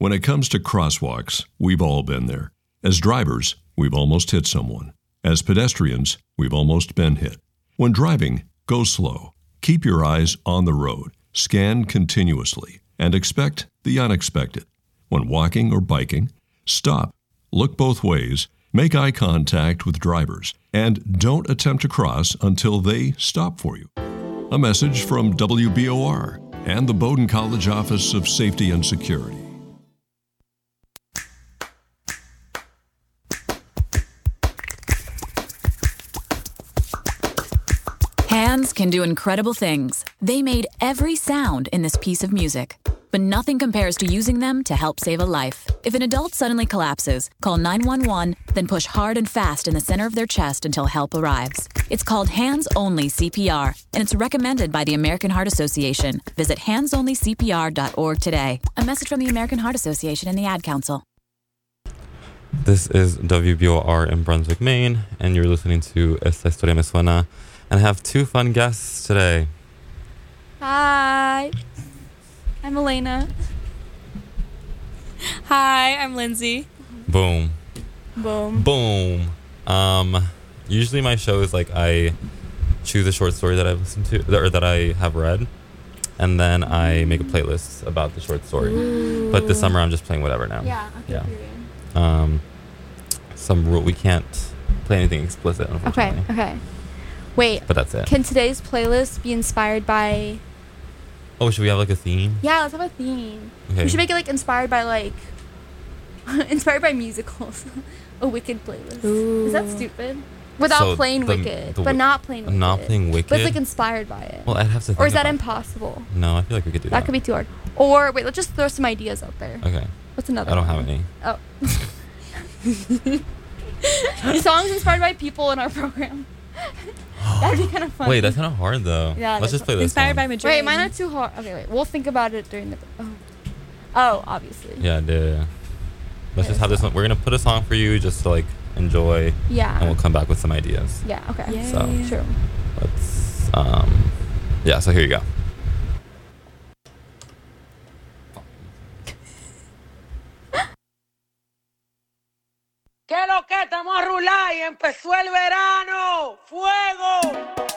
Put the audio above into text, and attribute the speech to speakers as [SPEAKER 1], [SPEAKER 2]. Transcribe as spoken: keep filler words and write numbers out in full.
[SPEAKER 1] When it comes to crosswalks, we've all been there. As drivers, we've almost hit someone. As pedestrians, we've almost been hit. When driving, go slow. Keep your eyes on the road. Scan continuously and expect the unexpected. When walking or biking, stop, look both ways, make eye contact with drivers, and don't attempt to cross until they stop for you. A message from W B O R and the Bowdoin College Office of Safety and Security.
[SPEAKER 2] Hands can do incredible things. They made every sound in this piece of music. But nothing compares to using them to help save a life. If an adult suddenly collapses, call nine one one, then push hard and fast in the center of their chest until help arrives. It's called Hands-Only C P R, and it's recommended by the American Heart Association. Visit hands only c p r dot org today. A message from the American Heart Association and the Ad Council.
[SPEAKER 3] This is W B O R in Brunswick, Maine, and you're listening to Esta Historia Me Suena. And I have two fun guests today.
[SPEAKER 4] Hi. I'm Elena. Hi, I'm Lindsay.
[SPEAKER 3] Boom.
[SPEAKER 4] Boom.
[SPEAKER 3] Boom. Um, usually my show is like I choose a short story that I've listened to or that I have read, and then I make a playlist about the short story.
[SPEAKER 4] Ooh.
[SPEAKER 3] But this summer I'm just playing whatever now.
[SPEAKER 4] Yeah. Okay,
[SPEAKER 3] yeah. Um, some rule we can't play anything explicit, unfortunately.
[SPEAKER 4] Okay. Okay. Wait.
[SPEAKER 3] But that's it.
[SPEAKER 4] Can today's playlist be inspired by?
[SPEAKER 3] Oh, should we have like a theme?
[SPEAKER 4] Yeah, let's have a theme.
[SPEAKER 3] Okay.
[SPEAKER 4] We should make it like inspired by like inspired by musicals. A Wicked playlist. Ooh. Is that stupid? Without
[SPEAKER 3] So
[SPEAKER 4] playing
[SPEAKER 3] the-
[SPEAKER 4] Wicked,
[SPEAKER 3] the
[SPEAKER 4] but not playing Wicked.
[SPEAKER 3] Not playing Wicked.
[SPEAKER 4] But it's like inspired by it.
[SPEAKER 3] Well, I'd have to. Think
[SPEAKER 4] Or is that
[SPEAKER 3] about-
[SPEAKER 4] impossible?
[SPEAKER 3] No, I feel like we could do that.
[SPEAKER 4] That could be too hard. Or wait, let's just throw some ideas out there.
[SPEAKER 3] Okay.
[SPEAKER 4] What's another?
[SPEAKER 3] I don't
[SPEAKER 4] one?
[SPEAKER 3] have any.
[SPEAKER 4] Oh. Songs inspired by people in our program. That'd be kind of fun.
[SPEAKER 3] Wait, that's kind of hard though.
[SPEAKER 4] Yeah,
[SPEAKER 3] Let's just play this.
[SPEAKER 5] Inspired by
[SPEAKER 3] one.
[SPEAKER 5] Madrid.
[SPEAKER 4] Wait, mine are too hard. Okay, wait. We'll think about it during the. Oh, oh obviously.
[SPEAKER 3] Yeah, yeah. Let's just have this one. We're gonna put a song for you just to like enjoy.
[SPEAKER 4] Yeah.
[SPEAKER 3] And we'll come back with some ideas.
[SPEAKER 4] Yeah. Okay.
[SPEAKER 5] Yay.
[SPEAKER 3] So
[SPEAKER 4] True.
[SPEAKER 3] let's. Um. Yeah. So here you go.
[SPEAKER 6] ¿Qué lo que estamos a rular y empezó el verano? ¡Fuego!